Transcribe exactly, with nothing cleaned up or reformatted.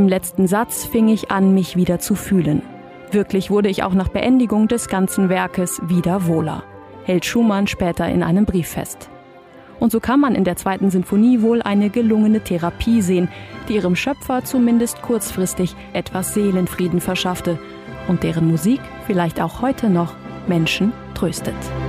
jedem letzten Satz fing ich an, mich wieder zu fühlen. Wirklich wurde ich auch nach Beendigung des ganzen Werkes wieder wohler, hält Schumann später in einem Brief fest. Und so kann man in der zweiten Sinfonie wohl eine gelungene Therapie sehen, die ihrem Schöpfer zumindest kurzfristig etwas Seelenfrieden verschaffte und deren Musik vielleicht auch heute noch Menschen tröstet.